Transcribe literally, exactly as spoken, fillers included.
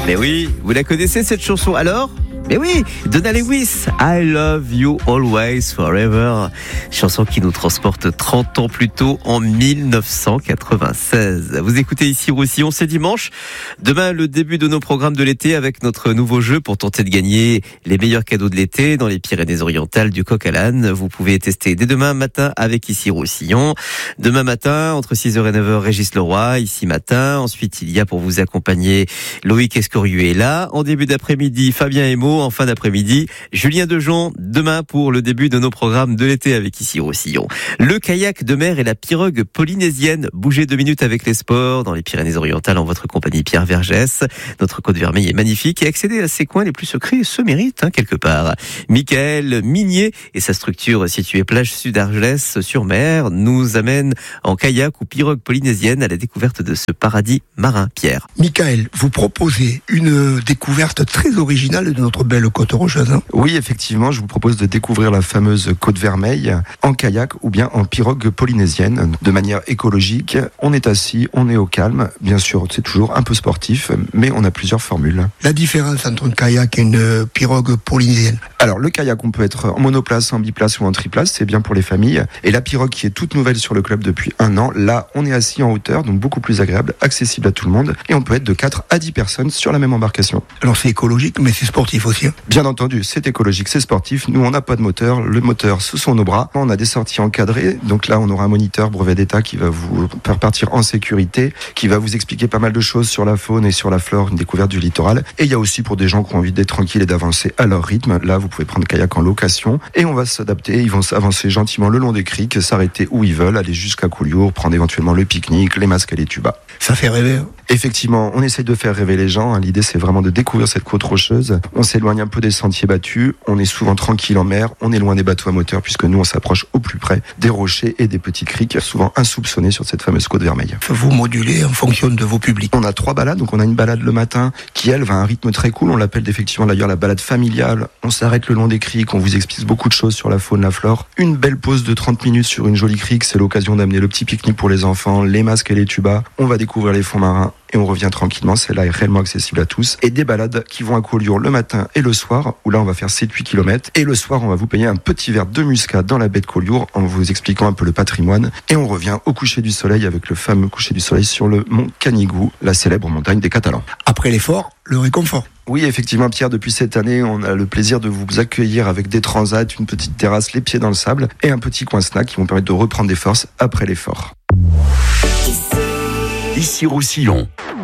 Mais oui, vous la connaissez cette chanson alors ? Mais oui, Donna Lewis, I Love You Always Forever. Chanson qui nous transporte trente ans plus tôt en mille neuf cent quatre-vingt-seize. Vous écoutez ici Roussillon, c'est dimanche. Demain, le début de nos programmes de l'été avec notre nouveau jeu pour tenter de gagner les meilleurs cadeaux de l'été dans les Pyrénées-Orientales du Coq à l'Âne. Vous pouvez tester dès demain matin avec ici Roussillon. Demain matin, entre six heures et neuf heures, Régis Leroy, ici matin. Ensuite, il y a pour vous accompagner Loïc Escorieux est là. En début d'après-midi, Fabien Emo. En fin d'après-midi, Julien Dejon, demain pour le début de nos programmes de l'été avec ici Roussillon. Le kayak de mer et la pirogue polynésienne. Bougez deux minutes avec les sports dans les Pyrénées-Orientales en votre compagnie Pierre Vergès. Notre Côte Vermeille est magnifique et accéder à ses coins les plus secrets se mérite hein, quelque part. Michael Minier et sa structure située plage sud d'Argelès sur mer nous amène en kayak ou pirogue polynésienne à la découverte de ce paradis marin. Pierre. Michael, vous proposez une découverte très originale de notre belle côte rocheuse. Hein oui, effectivement, je vous propose de découvrir la fameuse Côte Vermeille en kayak ou bien en pirogue polynésienne de manière écologique. On est assis, on est au calme. Bien sûr, c'est toujours un peu sportif, mais on a plusieurs formules. La différence entre un kayak et une pirogue polynésienne? Alors, le kayak, on peut être en monoplace, en biplace ou en triplace, c'est bien pour les familles. Et la pirogue qui est toute nouvelle sur le club depuis un an, là, on est assis en hauteur, donc beaucoup plus agréable, accessible à tout le monde. Et on peut être de quatre à dix personnes sur la même embarcation. Alors, c'est écologique, mais c'est sportif aussi. Bien entendu, c'est écologique, c'est sportif. Nous, on n'a pas de moteur. Le moteur, ce sont nos bras. On a des sorties encadrées. Donc là, on aura un moniteur brevet d'État qui va vous faire partir en sécurité, qui va vous expliquer pas mal de choses sur la faune et sur la flore, une découverte du littoral. Et il y a aussi pour des gens qui ont envie d'être tranquilles et d'avancer à leur rythme. Là, vous pouvez prendre le kayak en location et on va s'adapter. Ils vont avancer gentiment le long des criques, s'arrêter où ils veulent, aller jusqu'à Collioure, prendre éventuellement le pique-nique, les masques et les tubas. Ça fait rêver. Effectivement, on essaye de faire rêver les gens. L'idée, c'est vraiment de découvrir cette côte rocheuse. On s'éloigne un peu des sentiers battus. On est souvent tranquille en mer. On est loin des bateaux à moteur puisque nous, on s'approche au plus près des rochers et des petits criques, souvent insoupçonnés sur cette fameuse Côte Vermeille. Vous modulez en fonction de vos publics. On a trois balades. Donc, on a une balade le matin qui, elle, va à un rythme très cool. On l'appelle effectivement d'ailleurs la balade familiale. On s'arrête le long des criques. On vous explique beaucoup de choses sur la faune, la flore. Une belle pause de trente minutes sur une jolie crique. C'est l'occasion d'amener le petit pique-nique pour les enfants, les masques et les tubas. On va découvrir les fonds marins. Et on revient tranquillement, celle-là est réellement accessible à tous. Et des balades qui vont à Collioure le matin et le soir, où là on va faire sept huit kilomètres. Et le soir, on va vous payer un petit verre de muscat dans la baie de Collioure en vous expliquant un peu le patrimoine. Et on revient au coucher du soleil avec le fameux coucher du soleil sur le mont Canigou, la célèbre montagne des Catalans. Après l'effort, le réconfort. Oui, effectivement, Pierre, depuis cette année, on a le plaisir de vous accueillir avec des transats, une petite terrasse, les pieds dans le sable et un petit coin snack qui vont permettre de reprendre des forces après l'effort. Ici Roussillon.